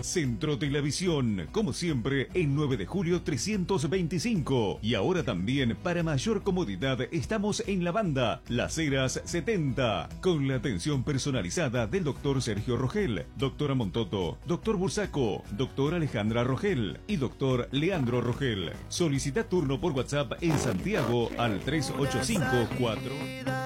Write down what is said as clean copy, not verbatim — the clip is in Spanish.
Centro Telavisión, como siempre, en 9 de julio 325. Y ahora también, para mayor comodidad, estamos en la banda Las Heras 70, con la atención personalizada del doctor Sergio Rogel, doctora Montoto, doctor Bursaco, doctora Alejandra Rogel y doctor Leandro Rogel. Solicita turno por WhatsApp en Santiago al 385-4.